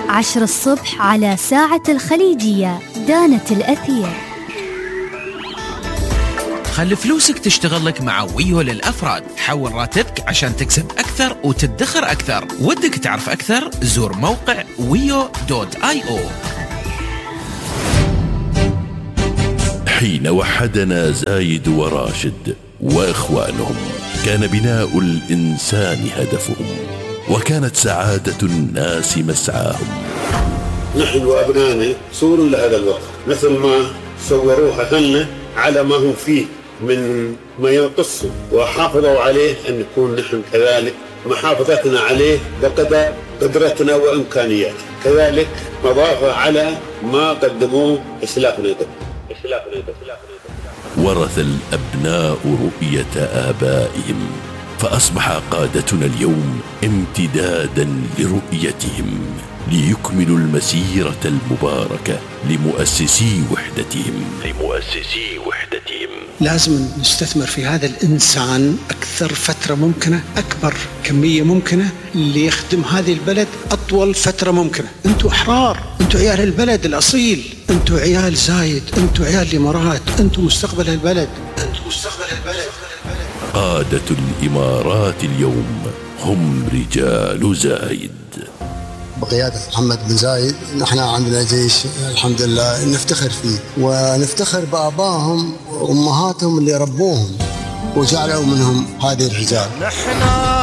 10 الصبح على ساعة الخليجية. دانة الأثير. خلي فلوسك تشتغل لك مع ويو للأفراد. حول راتبك عشان تكسب أكثر وتدخر أكثر. ودك تعرف أكثر؟ زور موقع wio.io. حين وحدنا زايد وراشد وإخوانهم كان بناء الإنسان هدفهم، وكانت سعادة الناس مسعاهم. نحن وأبنائنا صور لهذا الوقت، مثل ما صوروها لنا على ما هم فيه من ما ينقصه، وحافظوا عليه أن نكون نحن كذلك محافظتنا عليه بقدر قدرتنا وإمكانياتنا، كذلك مضافة على ما قدموه إسلافنا. ورث الأبناء رؤية آبائهم، فأصبح قادتنا اليوم امتدادا لرؤيتهم، ليكملوا المسيرة المباركة لمؤسسي وحدتهم. لازم نستثمر في هذا الإنسان أكثر فترة ممكنة، أكبر كمية ممكنة، اللي يخدم هذه البلد أطول فترة ممكنة. أنتوا أحرار، أنتوا عيال البلد الأصيل، أنتوا عيال زايد، أنتوا عيال الإمارات، أنتوا مستقبل البلد. قادة الإمارات اليوم هم رجال زايد. بقيادة محمد بن زايد نحن عندنا جيش الحمد لله نفتخر فيه، ونفتخر بآبائهم وأمهاتهم اللي ربوهم وجعلوا منهم هذه الرجال. نحن